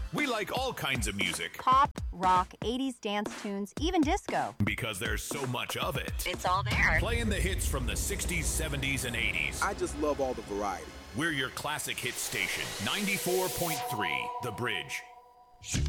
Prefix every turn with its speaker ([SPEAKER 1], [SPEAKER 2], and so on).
[SPEAKER 1] We like all kinds of music
[SPEAKER 2] Pop, rock, 80s dance tunes, even disco.
[SPEAKER 1] because there's so much of it.
[SPEAKER 2] It's all there.
[SPEAKER 1] Playing the hits from the 60s, 70s, and 80s.
[SPEAKER 3] I just love all the variety.
[SPEAKER 1] We're your classic hit station, 94.3 The Bridge.